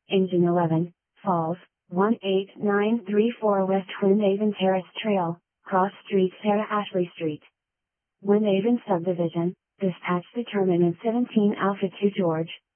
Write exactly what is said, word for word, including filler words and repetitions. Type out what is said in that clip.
Engine eleven, Falls, one eight nine three four West Windhaven Terrace Trail, Cross Street Sarah Ashley Street. Windhaven Subdivision, Dispatch Determinant seventeen Alpha two George,